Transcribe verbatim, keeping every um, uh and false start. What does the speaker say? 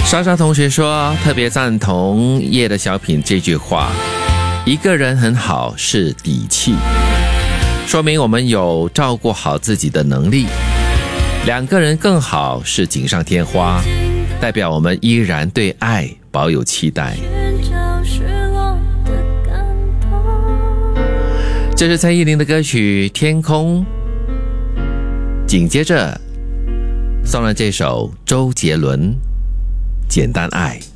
莎莎同学说，特别赞同叶的小品这句话，一个人很好是底气，说明我们有照顾好自己的能力。两个人更好是锦上添花，代表我们依然对爱保有期待。这是蔡依林的歌曲《天空》，紧接着送了这首周杰伦《简单爱》。